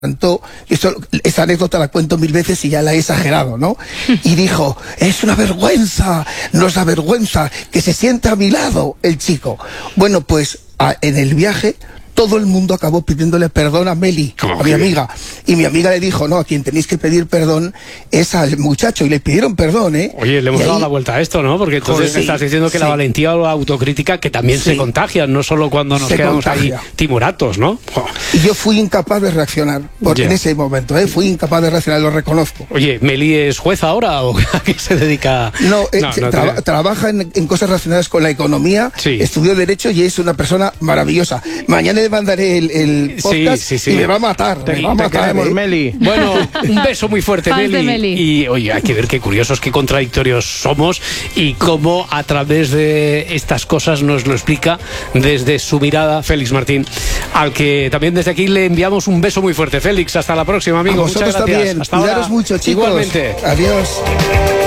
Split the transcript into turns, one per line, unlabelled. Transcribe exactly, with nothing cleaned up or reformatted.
Tanto, esto, esta anécdota la cuento mil veces y ya la he exagerado, ¿no? Y dijo, es una vergüenza, nos da vergüenza que se sienta a mi lado el chico. Bueno, pues a, en el viaje todo el mundo acabó pidiéndole perdón a Meli, a mi amiga. Y mi amiga le dijo, no, a quien tenéis que pedir perdón es al muchacho. Y le pidieron perdón, ¿eh?
Oye, le hemos
y
dado
ahí...
la vuelta a esto, ¿no? Porque entonces
Joder,
me estás diciendo que
sí.
la valentía o la autocrítica que también sí. se contagian, no solo cuando nos
se
quedamos
contagia.
ahí timoratos, ¿no? Oh.
Y yo fui incapaz de reaccionar, porque yeah. en ese momento, ¿eh? Fui incapaz de reaccionar, lo reconozco.
Oye, ¿Meli es jueza ahora o a qué se dedica?
No, eh,
no, no
tra
te...
trabaja en, en cosas relacionadas con la economía,
sí.
estudió Derecho y es una persona maravillosa. Mañana le mandaré el, el podcast
sí, sí, sí.
y me va a matar.
Te,
me va a
te
matar,
queremos,
¿eh?
Meli. Bueno, un beso muy fuerte, Meli.
Meli.
Y oye, hay que ver qué curiosos, qué contradictorios somos y cómo a través de estas cosas nos lo explica desde su mirada Félix Martín, al que también desde aquí le enviamos un beso muy fuerte. Félix, hasta la próxima, amigo.
A vosotros
Muchas gracias.
también.
Hasta
Cuidaros
ahora.
mucho, chicos.
Igualmente.
Adiós.